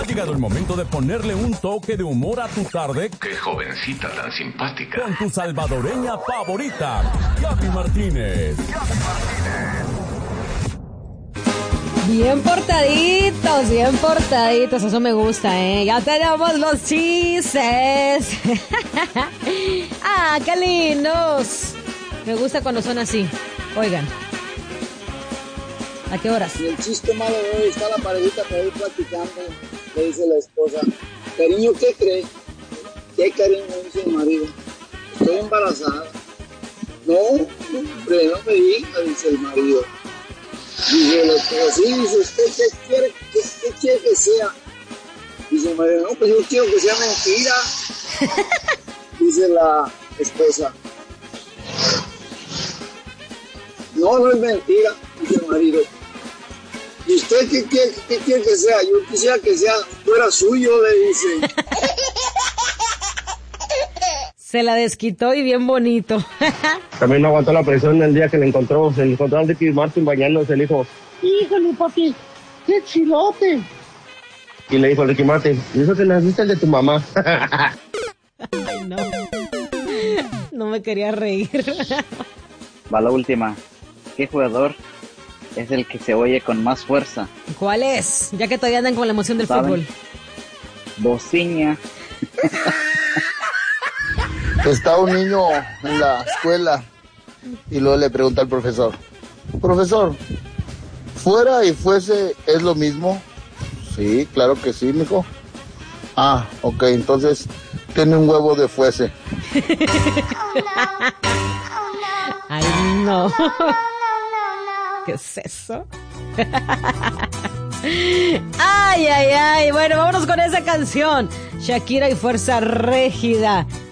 Ha llegado el momento de ponerle un toque de humor a tu tarde. ¡Qué jovencita tan simpática! Con tu salvadoreña favorita, Gaby Martínez. Bien portaditos, eso me gusta, ¿eh? Ya tenemos los chistes. ¡Ah, qué lindos! Me gusta cuando son así. Oigan. ¿A qué horas? Y el chiste malo de hoy está la parejita por ahí platicando. Le dice la esposa: cariño, ¿qué cree? ¿Qué cariño? Dice el marido: estoy embarazada. No, hombre, no me diga, dice el marido. Dice la esposa: sí, dice usted, ¿qué quiere que sea? Dice el marido: no, pues yo quiero que sea mentira. Dice la esposa: no es mentira, dice el marido. ¿Y usted qué quiere que sea? Yo quisiera que fuera suyo, le dice. Se la desquitó y bien bonito. También no aguantó la presión el día que se encontró a Ricky Martin bañándose. Le dijo: híjole, papi, qué chilote. Y le dijo a Ricky Martin: ¿y eso que naciste el de tu mamá? Ay, no. No me quería reír. Va la última. ¿Qué jugador es el que se oye con más fuerza? ¿Cuál es? Ya que todavía andan con la emoción del fútbol. Bociña. Está un niño en la escuela y luego le pregunta al profesor: profesor, ¿fuera y fuese es lo mismo? Sí, claro que sí, mijo. Ah, ok, entonces tiene un huevo de fuese. Ay, no. ¿Qué es eso? Ay. Bueno, vámonos con esa canción. Shakira y Fuerza Régida.